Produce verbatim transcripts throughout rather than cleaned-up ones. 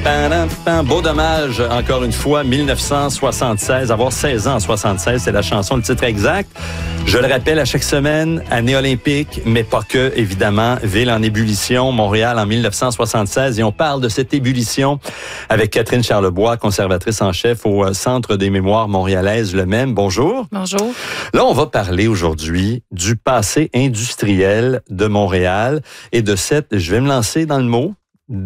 Pam, pam. Beau dommage, encore une fois, dix-neuf cent soixante-seize. Avoir seize ans en soixante-seize, c'est la chanson, le titre exact. Je le rappelle à chaque semaine, année olympique, mais pas que, évidemment. Ville en ébullition, Montréal en dix-neuf cent soixante-seize. Et on parle de cette ébullition avec Catherine Charlebois, conservatrice en chef au Centre des mémoires montréalaises, le même. Bonjour. Bonjour. Là, on va parler aujourd'hui du passé industriel de Montréal et de cette, je vais me lancer dans le mot,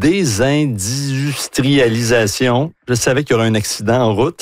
désindustrialisation. Je savais qu'il y aurait un accident en route.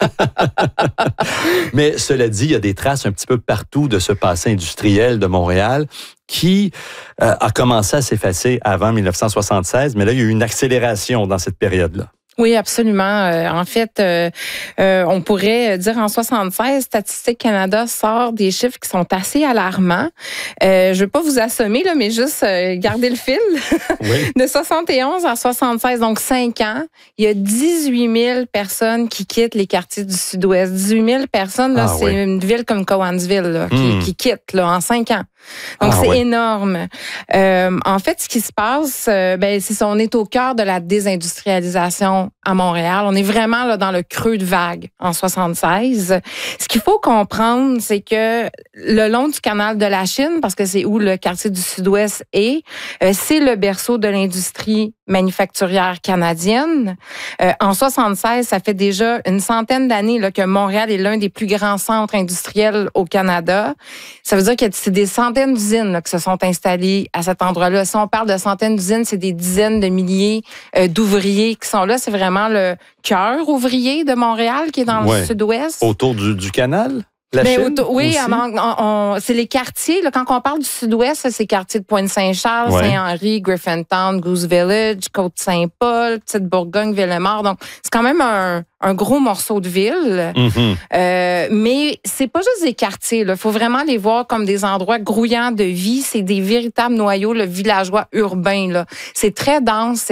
Mais cela dit, il y a des traces un petit peu partout de ce passé industriel de Montréal qui euh, a commencé à s'effacer avant dix-neuf cent soixante-seize, mais là, il y a eu une accélération dans cette période-là. Oui, absolument. Euh, en fait, euh, euh, on pourrait dire en soixante-seize, Statistique Canada sort des chiffres qui sont assez alarmants. Euh, je veux pas vous assommer, là, mais juste euh, garder le fil. Oui. De soixante et onze à soixante-seize, donc cinq ans, il y a dix-huit mille personnes qui quittent les quartiers du Sud-Ouest. dix-huit mille personnes, là, ah, c'est oui. Une ville comme Cowansville là, qui, mmh. qui quitte là, en cinq ans. Donc, ah, c'est oui. énorme. Euh, en fait, ce qui se passe, euh, ben, c'est ça, on est au cœur de la désindustrialisation à Montréal. On est vraiment là, dans le creux de vague en soixante-seize. Ce qu'il faut comprendre, c'est que le long du canal de la Chine, parce que c'est où le quartier du Sud-Ouest est, euh, c'est le berceau de l'industrie manufacturière canadienne. Euh, en soixante-seize, ça fait déjà une centaine d'années là, que Montréal est l'un des plus grands centres industriels au Canada. Ça veut dire que c'est des centaines d'usines là, qui se sont installées à cet endroit-là. Si on parle de centaines d'usines, c'est des dizaines de milliers euh, d'ouvriers qui sont là. C'est vraiment le cœur ouvrier de Montréal qui est dans ouais. le Sud-Ouest. Autour du, du canal? La Mais Chine, auto, oui, on, on, on, c'est les quartiers. Là, quand on parle du Sud-Ouest, c'est les quartiers de Pointe-Saint-Charles, ouais. Saint-Henri, Griffintown, Goose Village, Côte-Saint-Paul, Petite-Bourgogne, Ville-et-Mort. Donc, c'est quand même un, un gros morceau de ville. Mm-hmm. Euh, mais c'est pas juste des quartiers. Il faut vraiment les voir comme des endroits grouillants de vie. C'est des véritables noyaux, le villageois urbain. Là. C'est très dense.